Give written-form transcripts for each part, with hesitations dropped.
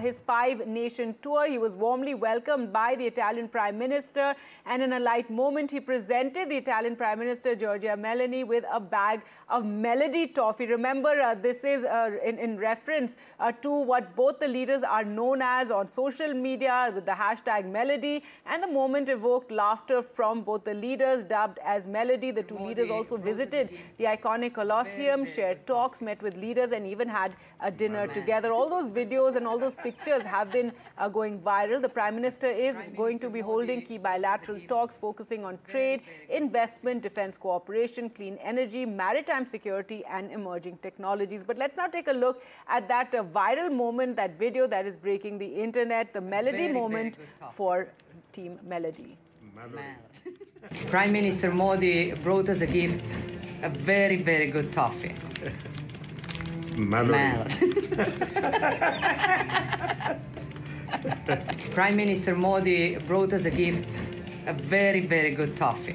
his five-nation tour. He was warmly welcomed by the Italian Prime Minister, and in a light moment, he presented the Italian Prime Minister, Giorgia Meloni, with a bag of Melody toffee. Remember, this is in reference to what both the leaders are known as on social media with the hashtag Melody, and the moment evoked laughter from both the leaders, dubbed as Melody. The two leaders also visited the iconic Colosseum, shared talks, met with leaders, and even had a dinner together. All those videos and all those pictures have been going viral. The Prime Minister is going to be holding key bilateral talks focusing on trade, investment, defense cooperation, clean energy, maritime security, and emerging technologies. But let's now take a look at that viral moment, that video that is breaking the internet, the Melody moment for Team Melody. Prime Minister Modi brought us a gift, a very, very good toffee. Prime Minister Modi brought us a gift, a very, very good toffee.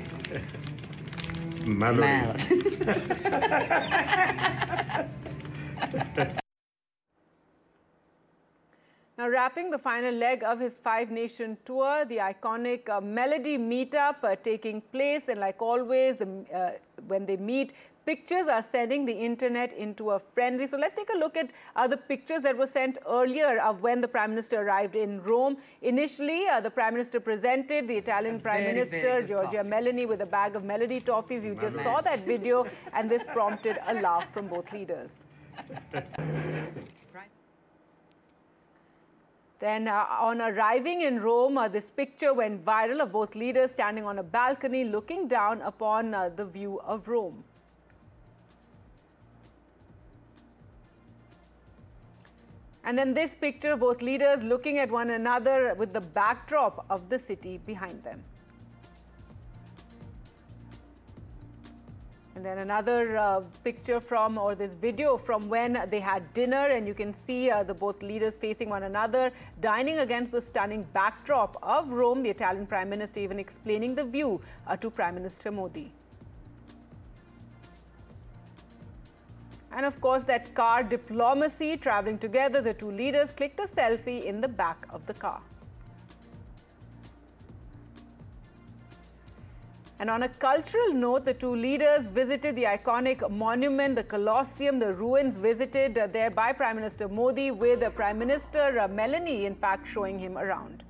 Now, wrapping the final leg of his five-nation tour, the iconic Melody meetup taking place, and like always, when they meet, pictures are sending the internet into a frenzy. So let's take a look at the pictures that were sent earlier of when the Prime Minister arrived in Rome. Initially, the Prime Minister presented the Italian Prime Minister, Giorgia Meloni, with a bag of Melody toffees. You just saw that video, and this prompted a laugh from both leaders. Then, on arriving in Rome, this picture went viral of both leaders standing on a balcony looking down upon the view of Rome. And then this picture of both leaders looking at one another with the backdrop of the city behind them. And then another picture from, or this video from when they had dinner, and you can see the both leaders facing one another, dining against the stunning backdrop of Rome. The Italian Prime Minister even explaining the view to Prime Minister Modi. And of course, that car diplomacy, traveling together, the two leaders clicked a selfie in the back of the car. And on a cultural note, the two leaders visited the iconic monument, the Colosseum, the ruins visited there by Prime Minister Modi, with Prime Minister Meloni, in fact, showing him around.